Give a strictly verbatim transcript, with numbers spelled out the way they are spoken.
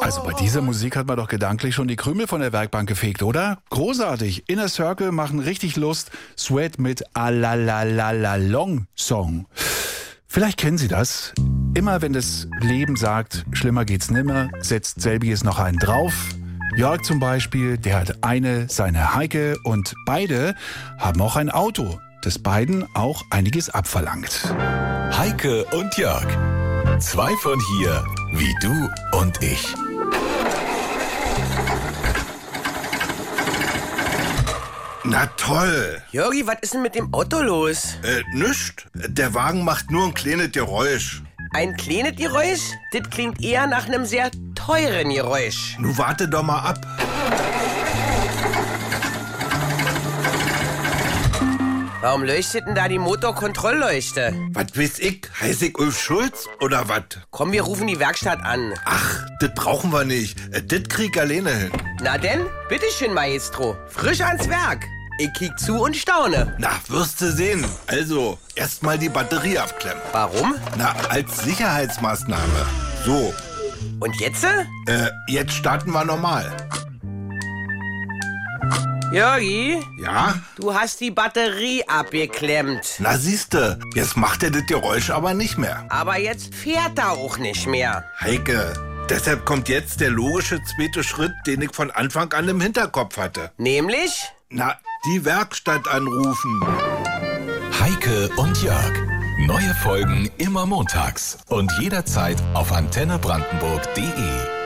Also bei dieser Musik hat man doch gedanklich schon die Krümel von der Werkbank gefegt, oder? Großartig. Inner Circle machen richtig Lust. Sweat mit Alalalalong Song. Vielleicht kennen Sie das. Immer wenn das Leben sagt, schlimmer geht's nimmer, setzt selbiges noch einen drauf. Jörg zum Beispiel, der hat eine, seine Heike, und beide haben auch ein Auto, das beiden auch einiges abverlangt. Heike und Jörg. Zwei von hier, wie du und ich. Na toll. Jörgi, was ist denn mit dem Auto los? Äh, nischt. Der Wagen macht nur ein kleines Geräusch. Ein kleines Geräusch? Das klingt eher nach einem sehr teuren Geräusch. Nu warte doch mal ab. Warum leuchtet denn da die Motorkontrollleuchte? Was weiß ich? Heiß ich Ulf Schulz oder was? Komm, wir rufen die Werkstatt an. Ach, das brauchen wir nicht. Äh, das krieg ich alleine hin. Na denn, bitteschön, Maestro. Frisch ans Werk. Ich kick zu und staune. Na, wirst du sehen. Also, erstmal die Batterie abklemmen. Warum? Na, als Sicherheitsmaßnahme. So. Und jetzt? Äh, jetzt starten wir normal. Jörgi, Ja? du hast die Batterie abgeklemmt. Na siehste, jetzt macht er das Geräusch aber nicht mehr. Aber jetzt fährt er auch nicht mehr. Heike, deshalb kommt jetzt der logische zweite Schritt, den ich von Anfang an im Hinterkopf hatte. Nämlich? Na, die Werkstatt anrufen. Heike und Jörg. Neue Folgen immer montags und jederzeit auf antenne brandenburg punkt de.